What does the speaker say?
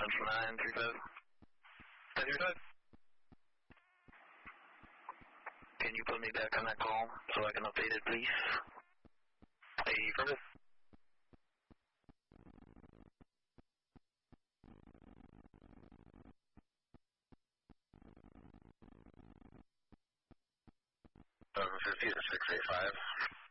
Central 935. 935? Can you put me back on that call so I can update it, please? Affirmative. Fifty to 685.